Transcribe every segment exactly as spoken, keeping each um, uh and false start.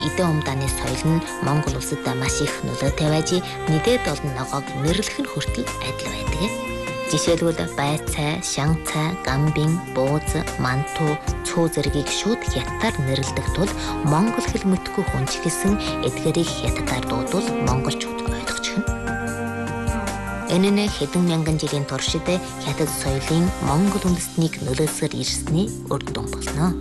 эдэн умдааны соёл нь Монгол улсад маш их нөлөөтэй байж нэдэд олон ногоог нэрлэх нь хүртэл адил байдаг. Жишээлбэл байцай, шан цай, гамбин, бууз, манту, цүү зэргийг шууд хятадаар нэрлэдэг тул монгол хэл мэдгүй хүн ч гэсэн эдгээрийг хятадаар дуудвал монголчууд ойлгочихно. Энэ нь хэдэн мянган жилийн туршид хятад соёлын монгол үндэстнийг нөлөөсгөр ирсний үр дүн болно.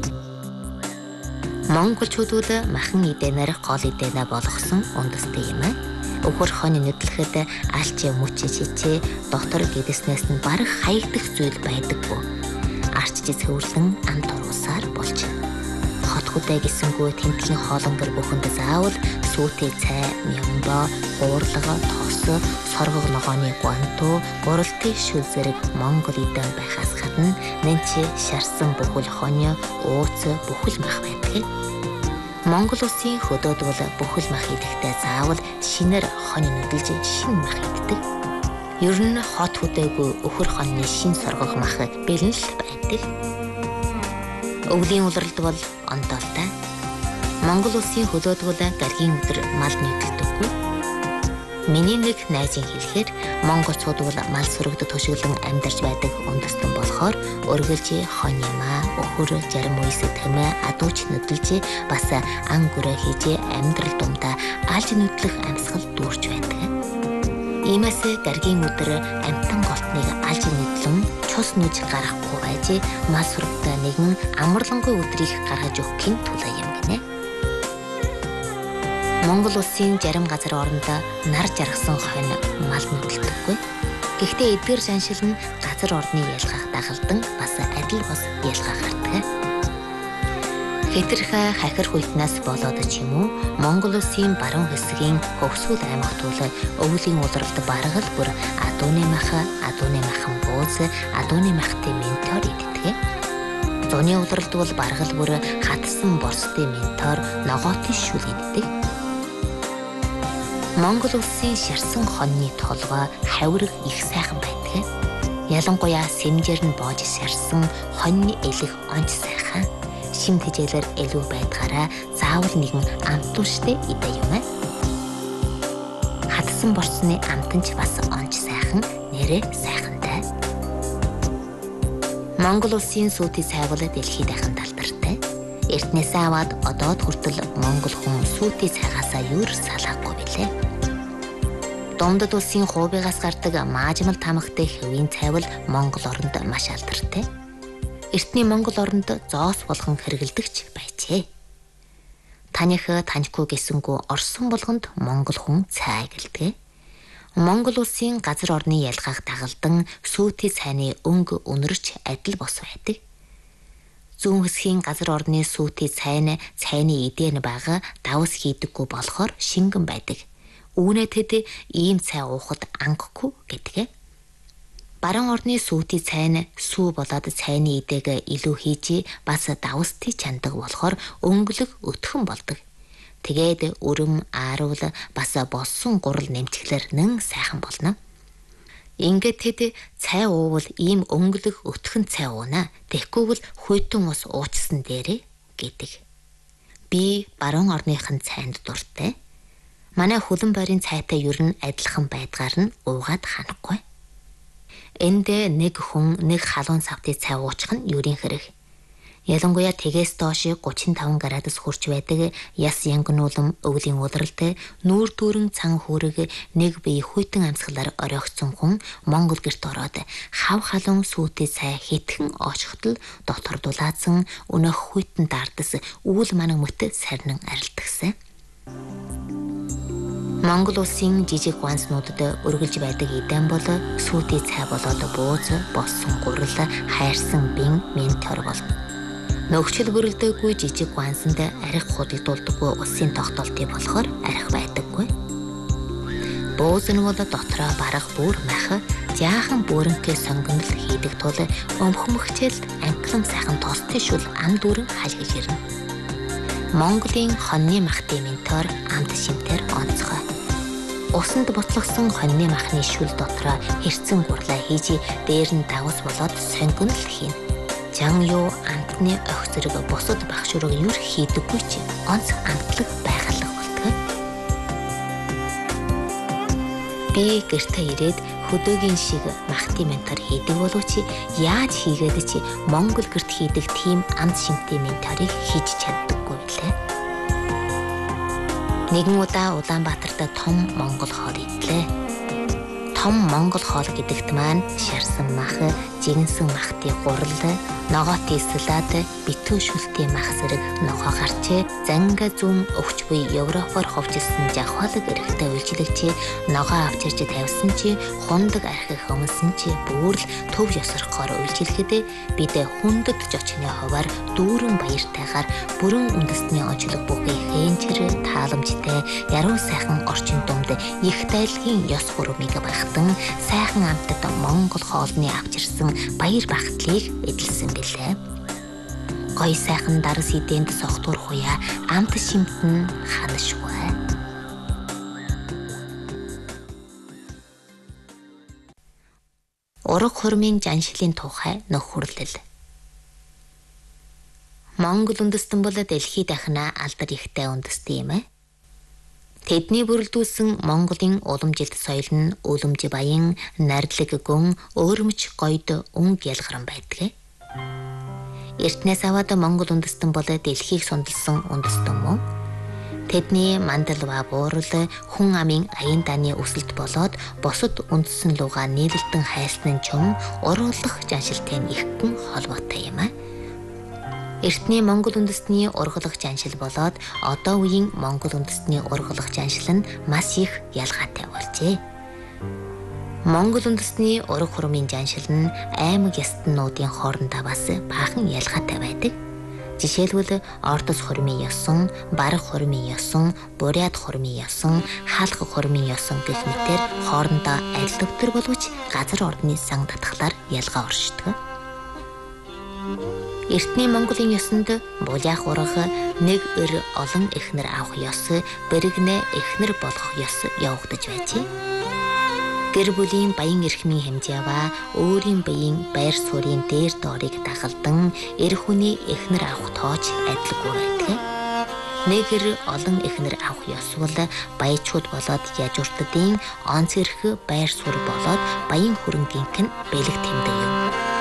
Монголчуудууд махан эдэнээр гол эдэнэ болгосон үндэстэй юм аа. Өвхөр хонь нэтлэхэд алчи мөчи чичээ дотор гэдэснээс нь бараг хаягдах зүйл байдаггүй. Арчиж цэвэрлэн ам турусаар болж. Хот хөдөө гисэнгүү тэмтгэлийн хоолонгор бүхэнд заавал сүүтэй цай, мямба, уурлага, тос, соргог ногооны гуанту, гуралтай шүл зэрэг монгол эдэн байхаас гадна нэнчи шарсан бүхэл хонь, ууц бүхэл мах байдаг. Монгол улсын хөдөөд бол бүхэл мах идэхдээ заавал шинээр хонь нүдэлж шин мах иддэг. Ер нь хот хөдөөгүй өхөр хоньны шин соргох мах бэлэн л байдаг. Өвлийн улиралд бол онтолтой. Монгол улсын хөдөөд бол гаргийн өдөр мал нийтэлдэггүй. Миний нэг найзын хэлэхээр монголчууд бол мал сүрэгд төшөглөн амьдарч байдаг үндэстэн болохоор өргөлж хонь ямаа өхөр жарим үес тэмээ адууч нүдэлж бас ан гүрэ хийж амьдрал дундаа алж нүдлэх амьсгал дүүрч байдаг. Иймээс гаргийн өдөр амтан голтныг алж нүдлэн цус нүж гарахгүй байж мал сүрэгт нэгэн амарлангүй өдрийг гаргаж өгөхийн тулаа юм гинэ. Монгол улсын зарим газар орондоо нар жаргасан хонь мал нүдэлдэггүй. Гэхдээ эдгээр жаншил нь газар орны ялгаах дагалдан бас адил бос ялгаа гардаг. Хэтэрхэ хахир хуйтнаас болоод ч юм уу Монгол улсын баруун хэсгийн Хөвсгөл аймагт бол өвлийн улиралд баргал бүр адууны мах, адууны махан бууз, адууны махтай ментор иддэг. Зуны улиралд бол баргал бүр хатсан борстой ментор, ногоотой шүл иддэг. Монгол улсын шарсан хоньны толгой хавирг их сайхан байдаг. Ялангуяа сэмжээр нь боож шарсан хоньны элэх онц сайхан. Шим тэжээлэр илүү байдгаараа заавал нэгэн амтууштай идэ юм аа. Хатсан борсны амтанч бас онц сайхан, нэрээ сайхантай. Монгол улсын сүүти цай бол дэлхийд дахин талбартай. Эртнээс аваад одоод хүртэл монгол хүн сүүти цайгаасаа юур салахгүй билээ. Домдод улсын хуубигаас гардаг маажмал тамхтай хэвийн цай бол монгол оронд маш алдартай. Эртний монгол оронд зоос болгон хэрэгэлдэгч байжээ. Таних таньхгүй гэсэнгүү орсон болгонд монгол хүн цай гэлдэг. Монгол улсын газар орны ялгаах дагалдан сүүти цайны өнгө өнөрч адил бос байдаг. Зүүн хэсгийн газар орны сүүти цайны цайны эдэн бага давс хийдэггүй болохоор шингэн байдаг. Үүнээ тэд ийм цай уухад ангахгүй гэдгээ. Баруун орны сүүти цайны сүү болоод цайны эдэг илүү хийж бас давстай чандаг болохоор өнгөлөг өтгөн болдог. Тэгээд өрөм ааруул бас болсон гурал нэмчглэр нэн сайхан болно. Ингээд тэд цай уувал ийм өнгөлөг өтгөн цай уунаа. Тэгэхгүйвэл хуйтан ус уучсан дээрээ гэдэг. Би баруун орныхын цайнд дуртай. Манай хөлөн байрын цайтай ер нь адилхан байдгаар нь уугаад ханахгүй. Энд нэг хүн нэг халуун савтай цай уучих нь юурийн хэрэг. Ялангуяа тэгээс доош гучин таван градус хүрч байдаг яс янгнуулам өвлийн улиралд нүүр дүүрэн цан хүүрэг нэг бие хүйтэн амьсгалаар оройгцсон хүн Монгол гэрт ороод хав халуун сүүтэй цай хитгэн оочхтол дотор дулаацсан өнөх хүйтэн дардас үүл манаг мөт сарнин арилдагсан. Монгол улсын жижиг гуанснуудад өргөлж байдаг эдэн бол сүүти цай болоод бууз, боссон гурал, хайрсан бин, ментор болно. Нөгчл бүрэлдээгүй жижиг гуансанд арх худалдуулдаггүй улсын тогтоолтыг болохоор арх байдаггүй. Бууз нь бол дотроо барах бүр мах, жаахан бүрэнхээ сонгонол хийдэг тул өмхмөгчл анклан сайхан тостой шүл ам дүүрэн халгиж ирнэ. Монголын хоньны махтай ментор амт шимтэр онцгой. Усанд бутлагдсан хоньны махны шүл дотроо хэрцэн гурлаа хийж дээр нь давс болоод сонгонол хийнэ. жан юу амтны ох зэрэг бусад багшураг юр хийдэггүй ч онц амтлаг байгалах болдог. Би гэртээ ирээд хөдөөгийн шиг махти ментор хийдэг боловч яаж хийгээд чи Монгол гэрт хийдэг тийм амт шимтгий менторыг хийж чаддаггүй лээ. Нэгэн удаа Улаанбаатарт том Монгол хоол идлээ. Том Монгол хоол гэдэгт маань шарсан мах, жигэнсэн махти гурал, ногоотой салат, битүү шүлтийн мах зэрэг ногоо гарчээ, занга зүм өвч буй Европоор ховжилсан жавхалаг эрэхтэй үйлчлэгч ногоо авчирч тавьсан чи хундаг архих өмсөн чи бүрл төв ёсорхоор үйлчлэхэд бид хүндэт жочны хуваар дүүрэн баяртайгаар бүрэн үндэсний онцлог бүхий хэнчэр тааламжтай яруу сайхан орчин дунд их дайлгийн ёс хурамыг багтан сайхан амтад Монгол хоолны авчирсан баяр багтлыг эдэлсэн билээ. Гой сайхан дарс идэнд согтуур хуя амт шимтэн ханашгүй. Ураг хурмын жаншилын тухай нөхөрлөл. Монгол үндэстэн бол дэлхий дахина алдар ихтэй үндэстэн юм ээ. Тэдний бүрэлдүүлсэн Монголын уламжилт соёл нь үлэмж баян, нардлаг гүн, өөрмөч гойд өнг ялгаран байдаг. Эртнээс аваад Монгол үндэстэн бол дэлхийг сундалсан үндэстэн мөн. Тэдний мандалва буурал хүн амын аян дааны өсөлт болоод бусад үндэстэн лугаа нийлэлтэн хайсан чум уруулах жаншилтай ихгэн холбоотой юм аа. Эртний Монгол үндэстний ургалах жаншил болоод одоо үеийн Монгол үндэстний ургалах жаншил нь маш их ялгаатай болжээ. Монгол үндэстний ураг хурмын жаншил нь аймаг ястнуудын хоорондоо бас баахан ялгаатай байдаг. Жишээлбэл Ордос хурмын ёсон, Бараг хурмын ёсон, Бурят хурмын ёсон, Хаалга хурмын ёсон гэх мэтээр хоорондоо адил өвтөр боловч газар ордны сан татхлаар ялгаа оршдог. Эртний Монголын ёсонд булаах ураг, нэг өр олон эхнэр авах ёс, бэрэгнэ эхнэр болгох ёс явагдаж байжээ. Гэр бүлийн баян эрхмийн хэмжээ ба өөрийн биеийн байр суурийн дээр доорыг дагалдан эр хүний эхнэр авах тооч адилгүй байдаг. Нэг өр олон эхнэр авах ёс бол баячууд болоод яжуртдын онц эрх байр суурь болоод баян хөрөнгийнх нь бэлэг тэмдэг юм.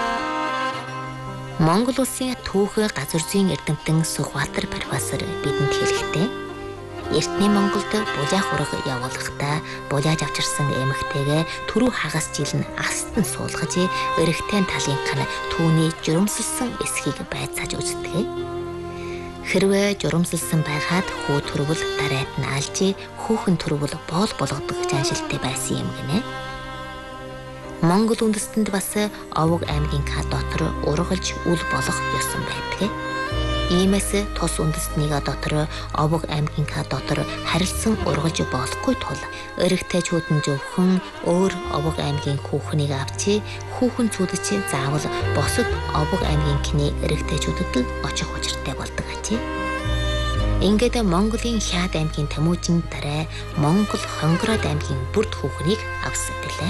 Монгол улсын түүх газар зүйн эрдэмтэн Сүхбаатар профессор бидэнд хэлэхдээ эртний Монголд булаах ураг явуулахдаа булааж авчирсан эмэгтэйгээ түрүү хагас жил нь аст нь суулгаж эрэгтэй талынх нь түүний журамсалсан эсхийг байцааж үздэг. Хэрвээ журамсалсан байгаад хүү төрвөл дарайт нь алж хүүхэн төрвөл боол болгодог жаншилтай байсан юм гинэ. Монгол үндэстэнд бас Овог аймгийн ка дотор ургалж үл болох ёсон байдаг. Иймээс тус үндэстнийг дотор Овог аймгийн ка дотор харилцан ургалж болохгүй тул эрэгтэйчүүд нь зөвхөн өөр Овог аймгийн хүүхнийг авчи хүүхэн цүдэж заавал босод Овог аймгийн кний эрэгтэйчүүдэд л очих учиртай болдог ажээ. Ингээд Монголын Хяад аймгийн Тэмүүжин дараа Монгол Хонгороод аймгийн бүрд хүүхнийг авсан гэлээ.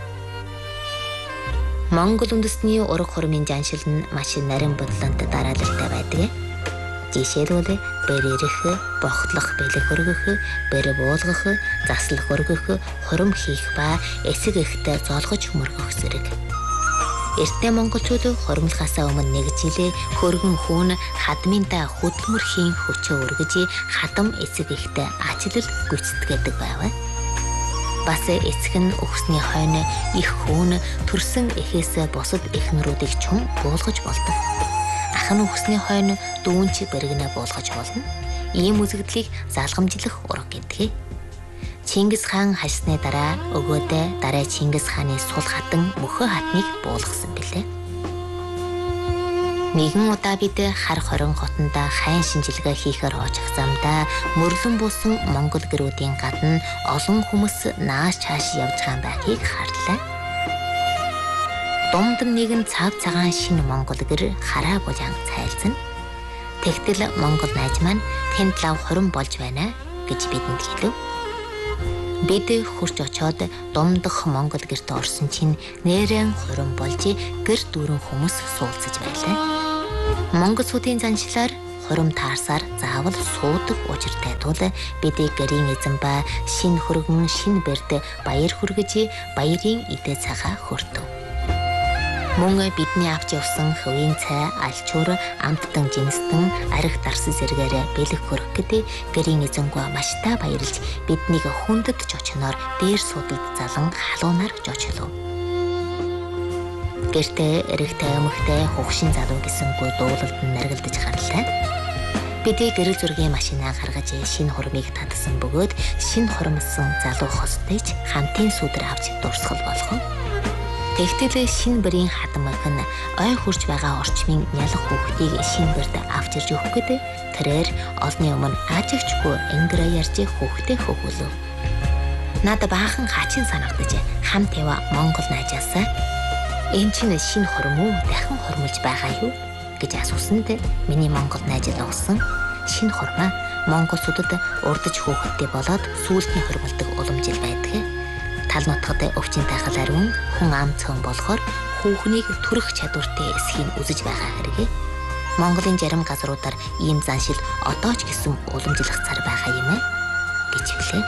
Монгол үндэстний ураг хурмын жаншил нь маш нарийн бодлонт дараалалтай байдаг. Жишээлбэл бэр ирэх, бохтлох, бэлэг хөргөх, бэр буулгах, заслах хөргөх, хурам хийх ба эсэг ихтэй золгож мөргөх зэрэг. Эртний монголчууд хуримлахаасаа өмнө нэг жилээ хөргөн хүүн хадмында хөдөлмөрхийн хүчөө өргөж хадам эсэг ихтэй ачлал гүйцэтгээдэг байв. Бас эцэг нь өгсний хойно их хүүн төрсөн эхээс бусад эхнэрүүдийг чум буулгаж болдог. Ах нь өгсний хойно дүүн чи бэргэнэ буулгаж болно. Ийм үзэгдлийг залгамжлах ураг гэдэг. Чингис хаан хасны дараа өгөөдөө дараа Чингис хааны сул хатан мөхөө хатныг буулгасан билээ. Нэгэн удаа бид хар хорон хотондоо хайн шинжилгээ хийхээр очих замдаа мөрлөн буусан монгол гэрүүдийн гадна олон хүмүүс нааш чааш явж байгаа байхыг харлаа. Дунд нэгэн цав цагаан шинэ монгол гэр хараа булаан цайлзана. Тэгтэл монгол найз маань тэнд лав хорон болж байна гэж бидэнд хэлв. Бид хурж очоод думдах Монгол гэрт орсон чинь нэрэн хурим болж гэр дүүрэн хүмүүс суулцаж байлаа. Монгол сүдийн заншлаар хурим таарсаар заавал суудаг учиртай тул бидний гэрийн эзэн ба шин хөргөн шин бэрд баяр хүргэж баярын идэ цагаа хүртэв. Мөн бидний авч явсан хөвийн цай, алчуур, амттан жинстэн, арх дарсан зэрэгээрээ бэлэг хөрөх гэдэг гэрийн эзэнгөө маш та баярлж биднийг хүндэт жочноор дээр судалд залан халуунаар жочлов. Гэртээ эрэгтэй эмэгтэй хөгшин залуу гэсэнгүй дуулалд наргалдаж гарлаа. Бидний гэрэл зургийн машинаа гаргаж шинэ хурмыг татсан бөгөөд шинэ хурмсан залуу хостойч хамтын сүдэр авч дурсгал болгов. Тэгтэл шинэ бэрийн хадмаг нь ой хурж байгаа орчмын ялах хүүхдийг шинэ бэрд авч ирж өгөх гэдэг тэрээр олны өмнө аажигчгүй ингэрэ ярьж хүүхдээ хөвгөлөв. Над баахан хачин санагдаж хамт ява Монгол найжаасаа энэ чинь шинэ хурм уу дахин хурмулж байгаа юу гэж асуусанд миний Монгол найз л өгсөн шинэ хурмаа Монгол сүдэд урдж хүүхэдтэй болоод сүүлтний хурмалдаг уламжил байдаг. Тал нутгад өвчнөй халаарун хүн ам цөөн болохоор хүүхнийг төрөх чадвартай эсхийг үзэж байгаа хэрэг. Монголын зарим газруудаар ийм заншил одоо ч гэсэн уламжлах цар байгаа юм ээ гэж хэлээ.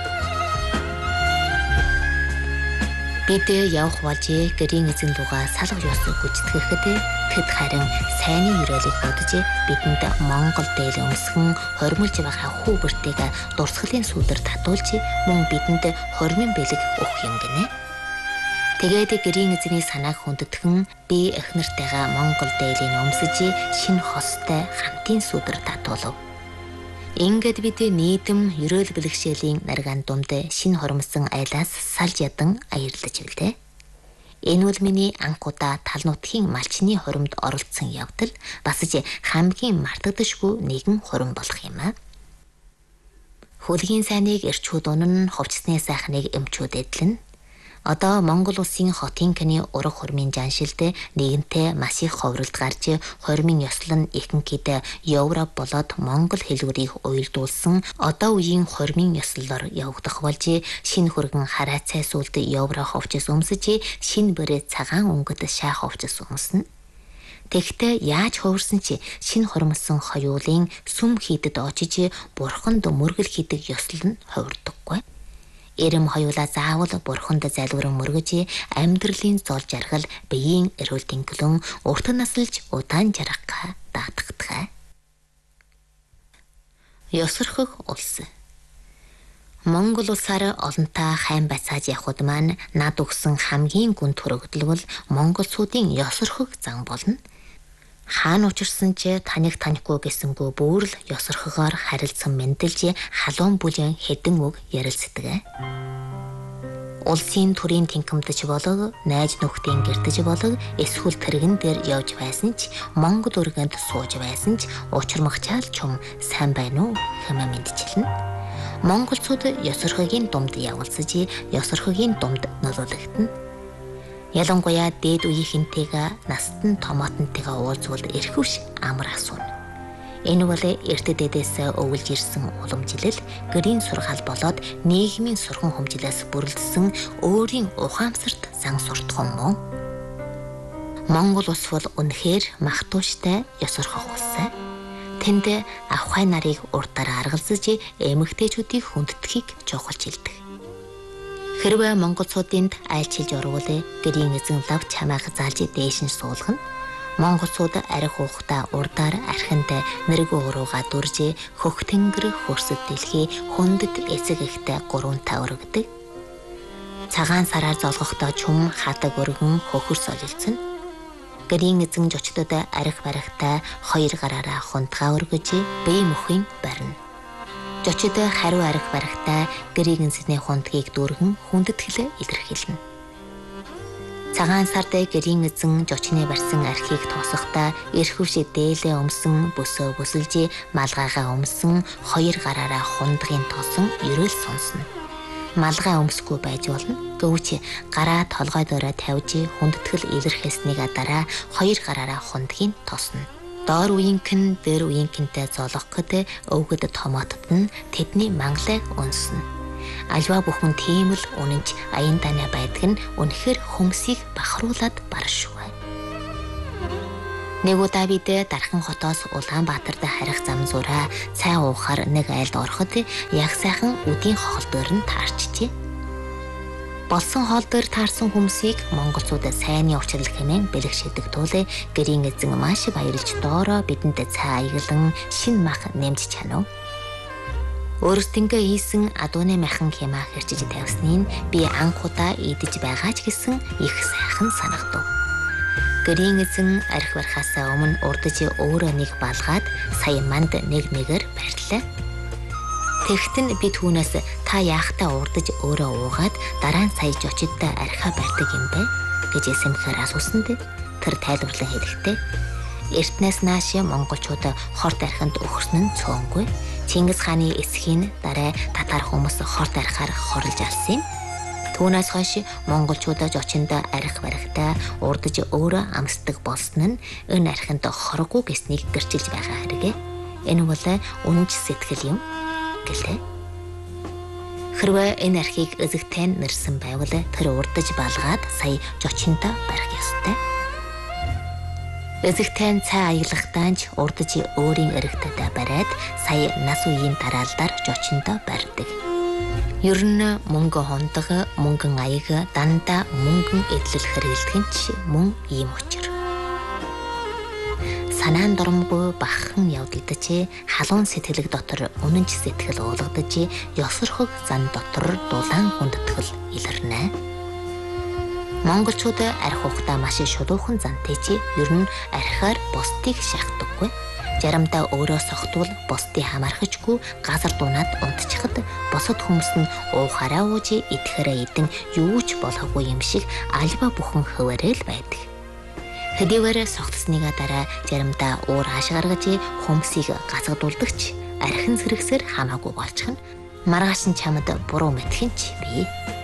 Бид явах болж гэрийн эзэн луга салга ёс гүйцэтгэхэд тэд харин сайнны юрэлийг бодож бидэнд Монгол дээл өмсгөн хормулж байгаа хүү бэртэйг дурсгалын сүдэр татуулж мөн бидэнд хормын бэлэг өгөх юм гинэ. Тэгээд гэрийн эзний санааг хүндэтгэн би эхнэртэйгээ Монгол дээлийн өмсөж шинэ хостой хамтын сүдэр татуулав. Ингээд бид нийтэм ерөөл бэлгшээлийн наргаан думд шинэ хормсон айлаас салж ядан аярлаж билээ. Энэ бол миний анхудаа тал нутгийн малчны хуримд оролцсон явдал бас ч хамгийн мартагдашгүй нэгэн хурим болох юм аа. Хөлгийн сайныг эрчүүд унан хувцсны сайхныг эмчүүд эдлэн одоо Монгол улсын хотын каны ураг хурмын жаншилд нэгэнтээ маш их ховролд гарч хурмын ёслол нь ихэнхийдээ Европ болоод Монгол хэлбэрийг уялдуулсан одоо үеийн хурмын ёслолоор явагдах болж шинэ хөргөн хараа цай сүлд Европ хувцас өмсөж шинэ бэрээ цагаан өнгөд шаах хувцас өмснө. Тэгтээ яаж хувирсан чи шинэ хурмсан хоёулын сүм хийдэд очиж бурханд мөргөл хийдэг ёслол нь хувирдаггүй. Эрэм хоёулаа заавал бурханд залбирэн мөргөж амьдралын зол жаргал биеийн эрүүл тэнглэн урт насалж удаан жаргахаа даатгахаа. Ёсорхох улс. Монгол улсаар олонтаа хайн байцааж явхад маань над өгсөн хамгийн гүн төрөгдөл бол Монгол сүдийн ёсорхох зан болно. Хаана учирсан ч таних танихгүй гэсэнгүү бүр л ёсорхогоор харилцсан мэндэлж халуун бүлээн хэдэн үг ярилцдаг. Улсын төрийн тэнхимдэж болог найз нөхдийн гэртэж болог эсвэл тэрэгэн дээр явж байсан ч Монгол өргөнд сууж байсан ч учирмагчаал чум сайн байна уу хэмээн мэдчилнэ. Монгол сүд ёсорхогийн думд явуулсаж ёсорхогийн думд нөлөөлөгдөнө. Ялангуяа дээд үеийнхэнтэйгээ настан томоотонтэйгээ уулзвал эрхвш амар асууна. Энэ бол эрт дээдээс өвлж ирсэн уламжлал гэрийн сургаал болоод нийгмийн сурхан хүмжлээс бүрэлдсэн өөрийн ухаамсарт сан суртахуун мөн. Монгол улс бол үнэхээр махтууштай ёсорхох улс. Тэнд авхай нарыг урдаар аргалзаж эмэгтэйчүүдийг хүнддэхийг чухалж хэлдэг. Хэрвээ Монгол сүдэнд айлчилж орвол гэрийн эзэн лав чамааг заалж дээш нь суулгана. Монгол сүд арх уухта урдаар архинд нэрэг уурууга дүрж хөх тэнгэр хөрсөд дэлхий хүндэт эцэг ихтэй гурвантай өргөдөг. Цагаан сараар золгохдоо чум хатаг өргөн хөхөр солилцсон. Гэрийн эзэн жочдод арх барихтай хоёр гараараа хунтгаа өргөж бие мөхийг барина. Жочид хариу арх барихтай гэрийн эзний хундгийг дүүргэн хүндэтгэл илэрхийлнэ. Цагаан сард гэрийн эзэн жочны барьсан архийг тоосохдоо эрхвш дээлээ өмсөн бөсөө бүсэлж малгайгаа өмсөн хоёр гараараа хундгийн тосон ерөөл сонсно. Малгай өмсгүй байж болно. Гэвч гараа толгой доороо тавьж хүндэтгэл илэрхийлснийг дараа хоёр гараараа хундгийг тосно. Доор үеийнхэн дээр үеийнхэнтэй золох гэд өвгөд томоотод нь тэдний манглайг унсна. Альва бүхэн тийм л үнэнч аян танай байдаг нь үнэхээр хүмүүсийг бахруулад баршгүй. Нэг удаа бид Дархан хотоос Улаанбаатарт харих зам зураа цай уухаар нэг айлд ороход яг сайхан үдийн хоол дээр нь таарчжээ. Болсон хоол дээр таарсан хүмүүсийг монголчуудад сайнны учрал хэмээн бэлгшээдэг тул гэрийн эзэн маш баярлж доороо бидэнд цай аяглан шин мах нэмж чанав. Өөрсдөнгөө хийсэн адууны махан хямаа хэрчиж тавьсныг би анх удаа идэж байгаа ч гэсэн их сайхан санагдав. Гэрийн эзэн арх бархаасаа өмнө урдж өөрөө нэг балгаад сая манд нэг нэгээр барьлаа. Тэгтэн би түүнээс та яахтаа урдж өөрөө уугаад дараа нь сая жочидтай архиа барьдаг юм бэ гэж эсэмхээр асуусанд тэр тайлбарлан хэлэхдээ эртнээс нааш монголчууд хорт архинд өгсөн нь цөөнгүй. Чингис хааны эсхийн дараа татар хүмүүс хорт архаар хорлож алсан юм. Түүнээс хойш монголчууд жочинд арх барихтаа урдж өөрөө амсдаг болсон нь энэ архинд хоргүй гэснийг гэрчилж байгаа хэрэг. Энэ бол үнэнч сэтгэл юм гэлээ. Хэрвээ энэ архийг эзэгтэй нэрсэн байвал тэр урдж балгаад сая жочиндоо барих ёстой. Эзэгтэй цай аяглахтаа ч урдж өөрийн эрэгтэйдээ бариад сая нас үеийн дараалдаар жочиндоо барьдаг. Ер нь мөнгө хондог, мөнгөн аяг дандаа мөнгөн эдлэл хэрэглэдэг ч мөн ийм учир. Санаан доромгүй бахан явдалдаж халуун сэтгэлэг дотор үнэнч сэтгэл уулгадаж ёсорхог зан дотор дулаан хүндэтгэл илэрнэ. Монголчууд арх ухтаа маш шулуухан зантай чи ер нь архиар бусдыг шахдаггүй. Жарамдаа өөрөө сохтвол бусдыг хамаархажгүй газар дунаад унтчихад босод хүмүүс нь уухаараа ууж идэхэрэ идэн юу ч болохгүй юм шиг альва бүхэн хөвөрөл байдаг. Хэдийгээр согтсныга дараа жарамдаа уур хаш гаргаж хүмүүсийг гацгадуулдагч архин зэрэгсээр хамаагүй болчих нь маргааш нь чамд буруу мэдхэн ч бий.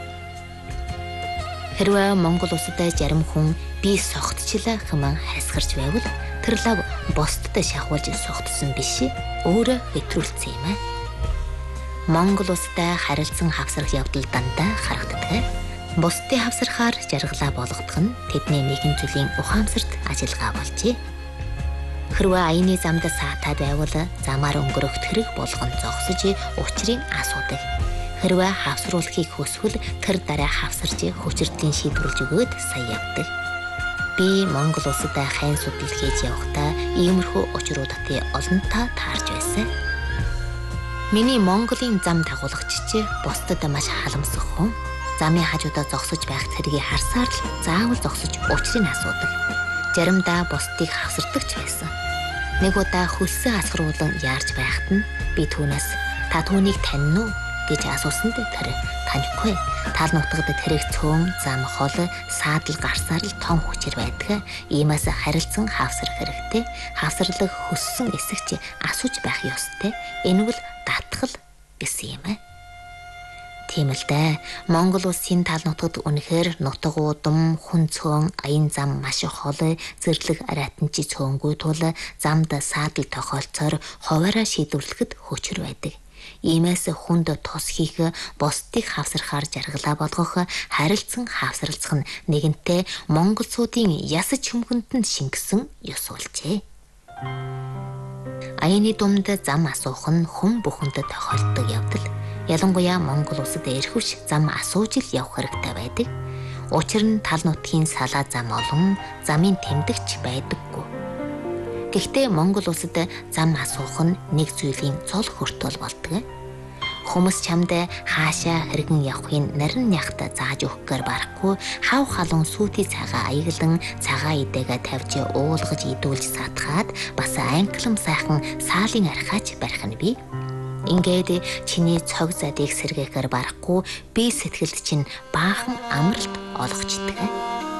Хэрвээ Монгол улсад зарим хүн би согтчлаа хэмээн хайсгарч байвал тэр лав бусдад шахуулж согтсон биш өөрөө хэтрүүлсэн юм аа. Монгол улстай харилцан хавсрах явдал дандаа харагддаг. Бусдын хавсрахаар жаргалаа болгодох нь тэдний нэгэн зүйлийн ухаамсарт ажиллагаа болжээ. Хэрвээ аяны замд саатаад байвал замаар өнгөрөх тэрэг болгон зогсож учрыг асуудаг. Хэрвээ хавсруулахыг хүсвэл тэр дараа хавсарч хүчирдлийн шийдвэрлж өгөөд сая явдаг. Би Монгол улсад хайн судал хийж явахдаа иймэрхүү учруудад олонтаа таарч байсан. Миний Монголын зам дагуулагч бусдад маш халамсах хүн. Замын хажуудаа зогсож байх тэргийг харсаар л заавал зогсож учрыг асуудаг. Заримдаа бусдыг хавсардагч байсан. Нэг удаа хөлсөн асгаруулan яарч байхад нь би түүнээс та түүнийг таньна уу гэж асуусанд тэр танихгүй. Тал нутагт тэрэг цөөн зам хол саадал гарсаар л том хүчээр байдаг. Иймээс харилцан хавсрах хэрэгтэй. Хавсралыг хөссөн эсэгч асууж байх ёстой. Энэ бол татгал гэсэн юм аа. Тийм л дээ. Монгол улсын тал нутагт үнэхээр нутаг удам, хүн цөөн, аян зам маш хол, зэрлэг аратанчи цөөнгүй тул замд саадал тохиолцоор хуваараа шийдвэрлэхэд хүчээр байдаг. Иймээс хүнд тус хийх, бусдыг хавсрахаар жаргалаа болгох, харилцан хавсралцах нь нэгэнтээ монголчуудын яс чөмгөнд нь шингэсэн ёс болжээ. Аяны думд зам асуух нь хүн бүхэнд тохиолддог явдал. Ялангуяа Монгол улсад эрхвч зам асууж л явах хэрэгтэй байдаг. Учир нь тал нутгийн салаа зам олон, замын тэмдэгч байдаггүй. Гэхдээ Монгол улсад зам асуух нь нэг зүйлийн цол хөртөл болдог. Хүмүүс чамд хаашаа хэрэгэн явахын нарийн нягта зааж өгөхөөр барахгүй хав халуун сүйти цагаа аяглан цагаан идэгээ тавьж уулгаж идүүлж сатгаад бас англим сайхан саалын архаач барих нь бий. Ингээд чиний цог задыг сэргээхээр барахгүй би сэтгэлд чинь баахан амралт олгочдөг.